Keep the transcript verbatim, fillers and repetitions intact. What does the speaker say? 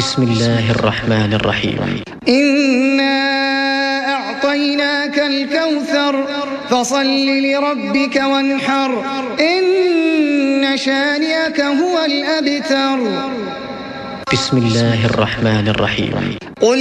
بسم الله الرحمن الرحيم. إنا أعطيناك الكوثر فصل لربك وانحر إن شانئك هو الأبتر. بسم الله الرحمن الرحيم. قل